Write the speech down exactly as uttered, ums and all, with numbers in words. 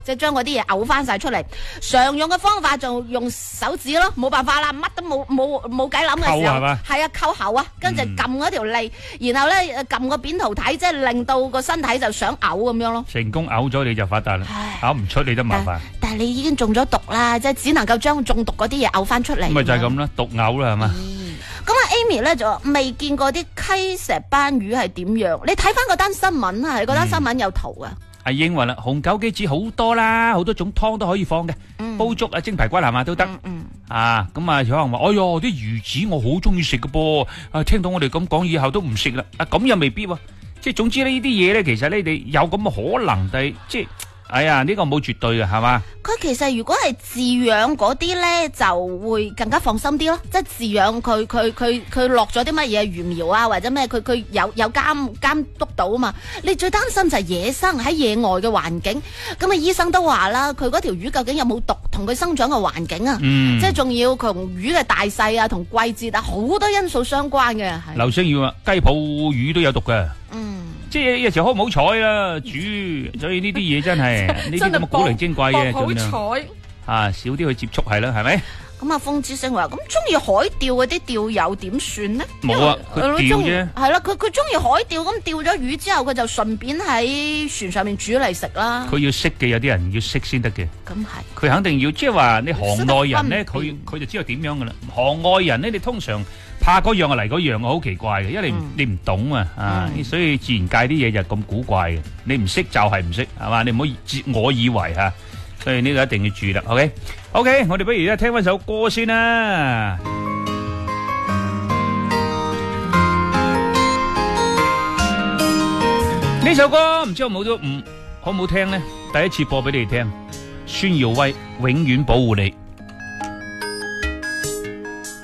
即係將嗰啲嘢嘔翻晒出嚟。常用嘅方法就用手指咯，冇辦法啦，乜都冇冇冇計諗嘅時候，係啊，扣喉啊，跟住撳嗰條脷，然後咧撳個扁桃體，即係令到個身體就想嘔咁樣咯。 成功嘔咗你就發達啦，嘔唔出你都麻煩。 但係你已經中咗毒啦，即係只能夠將中毒嗰啲嘢嘔翻出嚟。 咁咪就係咁啦，毒嘔啦係嘛。 咁啊 Amy 咧就未見過啲溪石斑魚係點樣？你睇翻嗰單新聞啊，係嗰單新聞有圖啊。 阿英話啦，紅枸杞子好多啦，好多種湯都可以放嘅，煲粥啊、蒸排骨係嘛都得。啊，咁啊，有人話，哎喲，啲魚子我好中意食嘅噃。啊，聽到我哋咁講，以後都唔食啦。啊，咁又未必喎。即係總之呢啲嘢咧，其實你哋有咁嘅可能，但係即係。哎呀，呢個冇絕對嘅係嘛？ 佢其實如果係飼養嗰啲咧，就會更加放心啲咯。即係飼養佢佢佢佢落咗啲乜嘢魚苗啊，或者咩？佢佢有有監監督到啊嘛。你最擔心就係野生喺野外嘅環境。咁啊，醫生都話啦，佢嗰條魚究竟有冇毒，同佢生長嘅環境啊，嗯、即係仲要同魚嘅大細啊，同季節啊，好多因素相關嘅。 劉星耀啊，雞泡魚都有毒嘅。嗯。即係有時好唔好彩啦，煮，所以呢啲嘢真係呢啲咁嘅古靈精怪嘅， 好彩啊，少啲去接觸係啦，係咪？ 咁啊，風之星話咁中意海釣嗰啲釣友點算呢？ 冇啊，佢釣啫。 係啦，佢佢中意海釣，咁釣咗魚之後，佢就順便喺船上面煮嚟食啦。 佢要識嘅，有啲人要識先得嘅。 咁係。 佢肯定要，即係話你行內人咧，佢佢就知道點樣噶啦。行外人咧，你通常。怕嗰樣啊嚟嗰樣啊，好奇怪嘅，因為你你唔懂啊，啊，所以自然界啲嘢就咁古怪嘅，你唔識就係唔識，係嘛，你唔好自我以為吓，所以呢個一定要注意啦。OK，OK，我哋不如而家聽翻首歌先啦。呢首歌唔知有冇都唔好唔好聽咧？第一次播俾你哋聽，孫耀威《永遠保護你》。